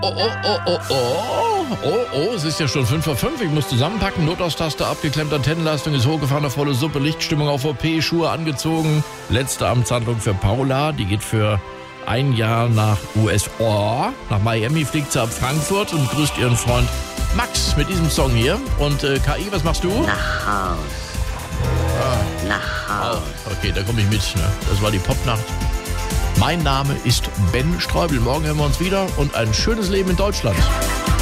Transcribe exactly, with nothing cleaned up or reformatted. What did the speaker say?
Oh, oh, oh, oh, oh, oh, oh, es ist ja schon fünf vor fünf. Ich muss zusammenpacken. Notausstaste abgeklemmt, Antennenleistung ist hochgefahren, auf volle Suppe, Lichtstimmung auf O P, Schuhe angezogen. Letzte Amtshandlung für Paula, die geht für ein Jahr nach U S A. Nach Miami fliegt sie ab Frankfurt und grüßt ihren Freund Max mit diesem Song hier. Und äh, K I, was machst du? Nach Haus. Ah. Nach Haus. Oh, okay, da komme ich mit. Ne? Das war die Popnacht. Mein Name ist Ben Streubel. Morgen hören wir uns wieder und ein schönes Leben in Deutschland.